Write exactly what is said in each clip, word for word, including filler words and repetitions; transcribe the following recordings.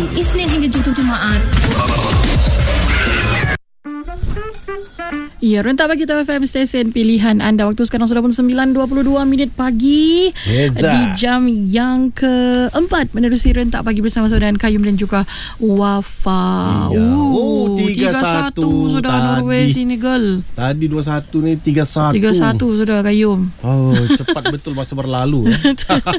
Isnin hingga Jumaat. Ya, rentak bagi T F M stesen pilihan anda. Waktu sekarang sudah pun sembilan dua puluh dua minit pagi. Reza. Di jam yang keempat menerusi rentak pagi bersama saya dan Kayum dan juga Wafa. Iya. Oh, tiga tiga satu sudah tadi. Norway Senegal. Tadi dua satu ni tiga satu. tiga satu sudah Kayum. Oh, cepat betul masa berlalu. eh.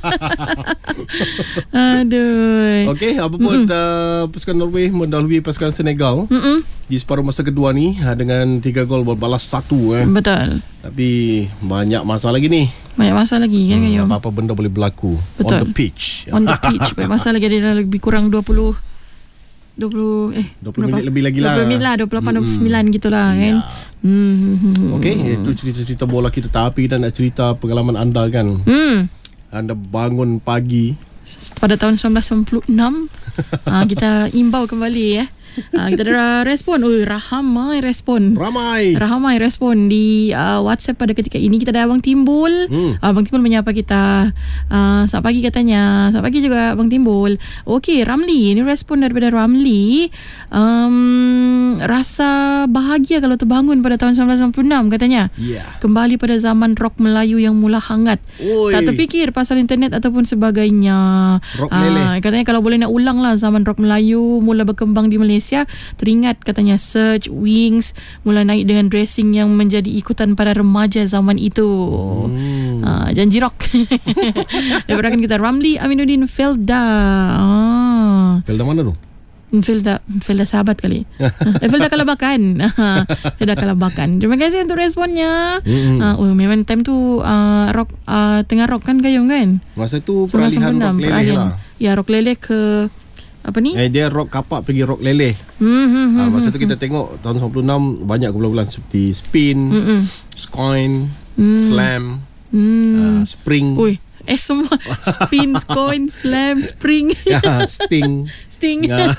Aduh. Okey, apa pun uh, pasukan Norway mendahului pasukan Senegal Mm-mm. di separuh masa kedua ni uh, dengan tiga gol berbalas satu eh. Betul. Tapi banyak masa lagi ni. Banyak masa lagi kan Kayum. Hmm, apa-apa benda boleh berlaku Betul. on the pitch. On the pitch. Banyak masa lagi. Dia dah lebih kurang dua puluh dua puluh eh dua puluh minit lebih lagi lah. dua puluh minit lah, dua puluh lapan, dua puluh sembilan gitulah Ya. kan. Hmm. Okey, itu cerita-cerita bola kita. Tapi kita nak cerita pengalaman anda kan. Hmm. Anda bangun pagi Pada tahun sembilan belas sembilan puluh enam ha, kita imbau kembali ya. Ha, kita ada respon. Oi, ramai respon. ramai. Ramai respon di uh, WhatsApp pada ketika ini. Kita ada Abang Timbul. Hmm. Abang Timbul menyapa kita. Uh, selamat pagi katanya. Selamat pagi juga Abang Timbul. Okey, Ramli. Ini respon daripada Ramli. Um, rasa bahagia kalau terbangun pada tahun sembilan belas sembilan puluh enam katanya. Ya. Kembali pada zaman rock Melayu yang mula hangat. Oi. Tak terfikir pasal internet ataupun sebagainya. Rock Ah, leleh. katanya kalau boleh nak ulang lah zaman rock Melayu mula berkembang di Malaysia. Teringat katanya Surge, Wings mula naik dengan dressing yang menjadi ikutan para remaja zaman itu. Hmm. Ah, janji rock. Daripada kita Ramli Aminuddin Felda. Ah. Felda mana tu? Felda, Felda sahabat kali. eh, Felda Kalabakan. Felda Kalabakan. Terima kasih untuk responnya. Mm-mm. Uh, oh, memang time tu uh, rock uh, tengah rock kan Kayum kan? Masa tu sembilan belas peralihan sembilan puluh enam, rock leleh peralihan. lah. Ya, rock leleh ke apa ni? Eh, dia rock kapak pergi rock leleh. Hmm, hmm, Ha, hmm, masa hmm, tu kita tengok tahun sembilan puluh enam banyak kumpulan-kumpulan seperti Spin, hmm, hmm. Skoin, Hmm. Slam, Hmm. uh, Spring, Ui, eh semua spin, coin, slam, spring, ya, Sting. sting, Ya.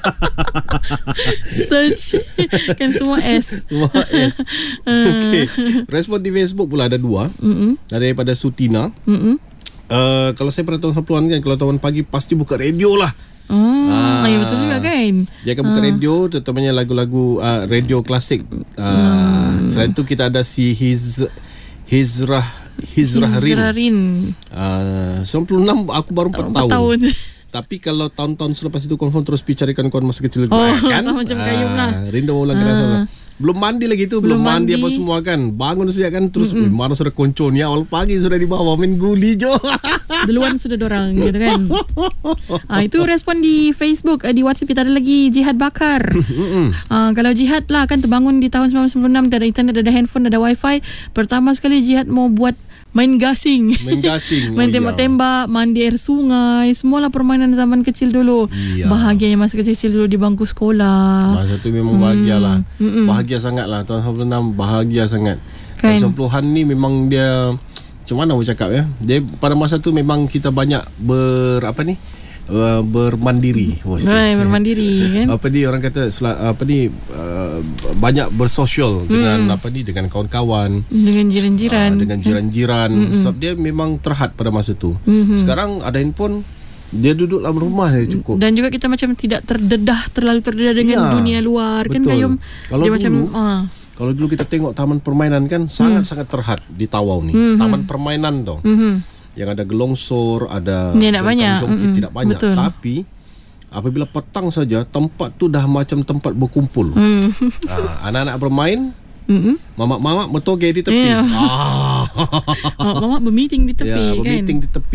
search, kan semua S. Semua S. Okey. Respon di Facebook pula ada dua. Mm-mm. Daripada Sutina. Mm-mm. Uh, kalau saya pada tahun sembilan puluhan kan, kalau tahun pagi pasti buka radio lah. Oh, Ah. ya betul juga kan. Dia akan buka Ah. radio, terutamanya lagu-lagu uh, radio klasik. Uh, Hmm. Selain tu kita ada si Hiz Hizrah Hizrahrin. Hizrarin. Uh, sembilan puluh enam aku baru empat Empat tahun. tahun. Tapi kalau tahun-tahun selepas itu confirm terus pergi carikan kawan masa kecil Oh, kan? sama macam Kayum lah. Rindu ulang Ah. kenal. Belum mandi lagi tu, belum, Belum mandi. mandi. apa semua kan. Bangun siap kan terus mm mana sudah koncon ya. Awal pagi sudah di bawah main guli jo. Duluan sudah dorang gitu kan. Ah, itu respon di Facebook. Ah, di WhatsApp kita ada lagi Jihad Bakar. Ah, kalau Jihad lah kan terbangun di tahun sembilan belas sembilan puluh enam. Ada internet, ada handphone, ada wifi. Pertama sekali Jihad mau buat main gasing. Main gasing. Main Oh, tembak-tembak, mandi air sungai. Semualah permainan zaman kecil dulu. Iya. Bahagianya masa kecil dulu di bangku sekolah. Masa tu memang bahagia lah. Mm-mm. Bahagia sangat lah. Tahun sembilan puluh enam bahagia sangat. Kan. Tahun sembilan puluhan ni memang dia, macam mana aku cakap ya, dia pada masa tu memang kita banyak ber apa ni, uh, bermandiri. Oh, si- Right, bermandiri kan. apa ni orang kata sel- apa ni uh, banyak bersosial dengan apa ni, dengan kawan-kawan, Dengan jiran-jiran. uh, dengan jiran-jiran. Sebab dia memang terhad pada masa tu. Mm-mm. Sekarang ada handphone, dia duduk dalam rumah saja cukup. Dan juga kita macam tidak terdedah, terlalu terdedah dengan Ya, dunia luar kan betul. Kayum. Kalau Dia dulu, macam ah. Kalau dulu kita tengok taman permainan kan sangat-sangat terhad di Tawau ni. Hmm. Taman permainan tau. Mhm. Yang ada gelongsor, ada Tidak banyak. jongkang-jongkit, Mm-mm. tidak banyak. Betul. Tapi apabila petang saja tempat tu dah macam tempat berkumpul. Hmm. Ah, anak-anak bermain, Mhm. mamak-mamak bertoge di tepi. Ya. Ah. Oh, Mamak bermeeting di tepi Ya, kan. bermeeting di tepi.